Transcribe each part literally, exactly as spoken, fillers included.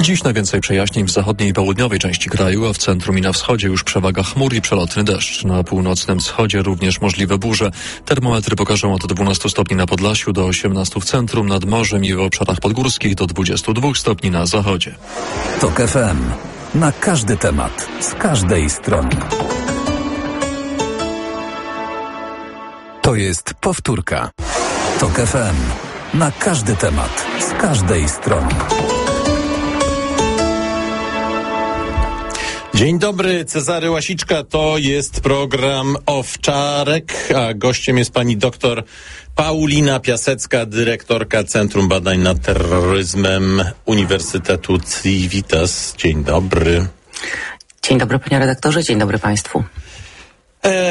Dziś najwięcej przejaśnień w zachodniej i południowej części kraju, a w centrum i na wschodzie już przewaga chmur i przelotny deszcz. Na północnym wschodzie również możliwe burze. Termometry pokażą od dwunastu stopni na Podlasiu do osiemnastu w centrum, nad morzem i w obszarach podgórskich do dwudziestu dwóch stopni na zachodzie. TOK F M. Na każdy temat, z każdej strony. To jest powtórka. TOK F M. Na każdy temat, z każdej strony. Dzień dobry, Cezary Łasiczka, to jest program Owczarek, a gościem jest pani doktor Paulina Piasecka, dyrektorka Centrum Badań nad Terroryzmem Uniwersytetu Civitas. Dzień dobry. Dzień dobry, panie redaktorze, dzień dobry państwu. E...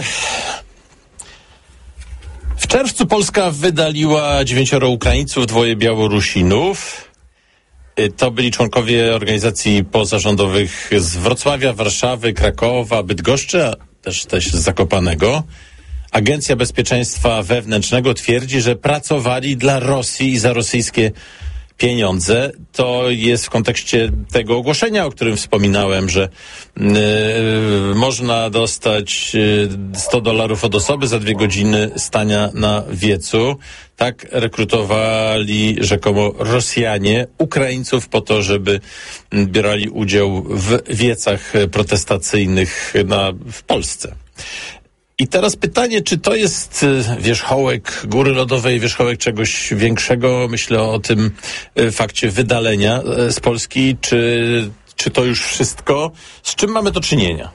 W czerwcu Polska wydaliła dziewięcioro Ukraińców, dwoje Białorusinów. To byli członkowie organizacji pozarządowych z Wrocławia, Warszawy, Krakowa, Bydgoszczy, a też, też z Zakopanego. Agencja Bezpieczeństwa Wewnętrznego twierdzi, że pracowali dla Rosji i za rosyjskie pieniądze. To jest w kontekście tego ogłoszenia, o którym wspominałem, że yy, można dostać sto dolarów od osoby za dwie godziny stania na wiecu. Tak rekrutowali rzekomo Rosjanie Ukraińców po to, żeby bierali udział w wiecach protestacyjnych na, w Polsce. I teraz pytanie, czy to jest wierzchołek góry lodowej, wierzchołek czegoś większego? Myślę o tym fakcie wydalenia z Polski. Czy, czy to już wszystko? Z czym mamy do czynienia?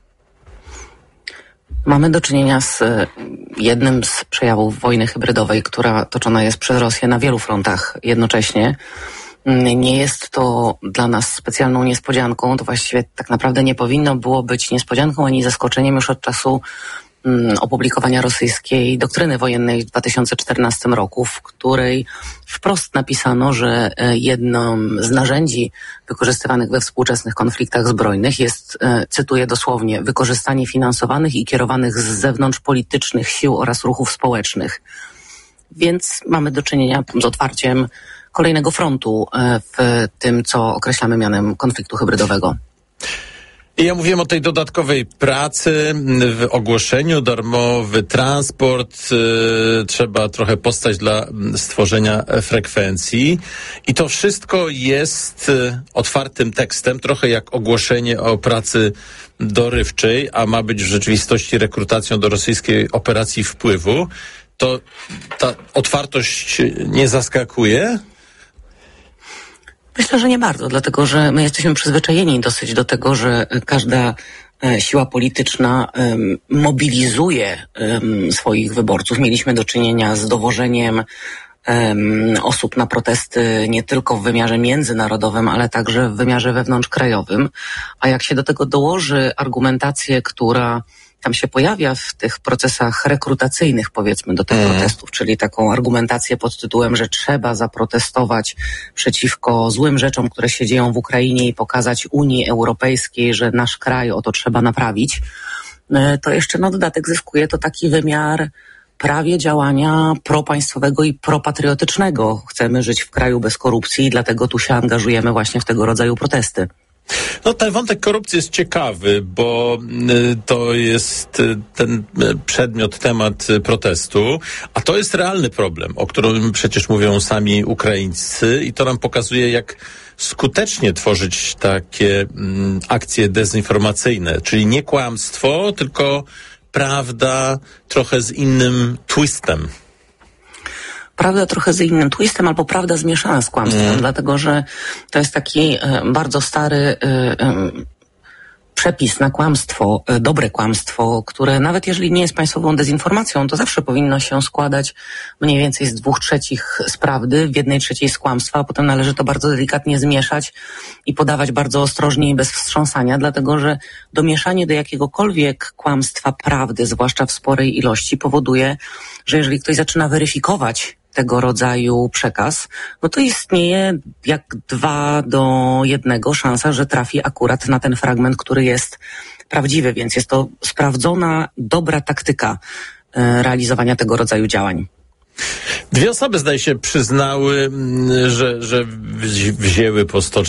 Mamy do czynienia z jednym z przejawów wojny hybrydowej, która toczona jest przez Rosję na wielu frontach jednocześnie. Nie jest to dla nas specjalną niespodzianką. To właściwie tak naprawdę nie powinno było być niespodzianką ani zaskoczeniem już od czasu mm, opublikowania rosyjskiej doktryny wojennej w dwa tysiące czternastym roku, w której wprost napisano, że jednym z narzędzi wykorzystywanych we współczesnych konfliktach zbrojnych jest, cytuję dosłownie, wykorzystanie finansowanych i kierowanych z zewnątrz politycznych sił oraz ruchów społecznych. Więc mamy do czynienia z otwarciem kolejnego frontu w tym, co określamy mianem konfliktu hybrydowego. I ja mówiłem o tej dodatkowej pracy, w ogłoszeniu, darmowy transport, y, trzeba trochę postać dla stworzenia frekwencji i to wszystko jest y, otwartym tekstem, trochę jak ogłoszenie o pracy dorywczej, a ma być w rzeczywistości rekrutacją do rosyjskiej operacji wpływu. To ta otwartość nie zaskakuje? Myślę, że nie bardzo, dlatego że my jesteśmy przyzwyczajeni dosyć do tego, że każda siła polityczna um, mobilizuje um, swoich wyborców. Mieliśmy do czynienia z dowożeniem um, osób na protesty nie tylko w wymiarze międzynarodowym, ale także w wymiarze wewnątrzkrajowym. A jak się do tego dołoży argumentację, która tam się pojawia w tych procesach rekrutacyjnych, powiedzmy, do tych mm. protestów, czyli taką argumentację pod tytułem, że trzeba zaprotestować przeciwko złym rzeczom, które się dzieją w Ukrainie i pokazać Unii Europejskiej, że nasz kraj o to trzeba naprawić, to jeszcze na dodatek zyskuje to taki wymiar prawie działania propaństwowego i propatriotycznego. Chcemy żyć w kraju bez korupcji i dlatego tu się angażujemy właśnie w tego rodzaju protesty. No ten wątek korupcji jest ciekawy, bo y, to jest y, ten y, przedmiot, temat y, protestu, a to jest realny problem, o którym przecież mówią sami Ukraińcy i to nam pokazuje, jak skutecznie tworzyć takie y, akcje dezinformacyjne, czyli nie kłamstwo, tylko prawda trochę z innym twistem. Prawda trochę z innym twistem albo prawda zmieszana z kłamstwem, mm. dlatego że to jest taki e, bardzo stary e, e, przepis na kłamstwo, e, dobre kłamstwo, które nawet jeżeli nie jest państwową dezinformacją, to zawsze powinno się składać mniej więcej z dwóch trzecich z prawdy, w jednej trzeciej z kłamstwa, a potem należy to bardzo delikatnie zmieszać i podawać bardzo ostrożnie i bez wstrząsania, dlatego że domieszanie do jakiegokolwiek kłamstwa prawdy, zwłaszcza w sporej ilości, powoduje, że jeżeli ktoś zaczyna weryfikować tego rodzaju przekaz, no to istnieje jak dwa do jednego szansa, że trafi akurat na ten fragment, który jest prawdziwy, więc jest to sprawdzona, dobra taktyka e, realizowania tego rodzaju działań. Dwie osoby, zdaje się, przyznały, że, że wzięły po sto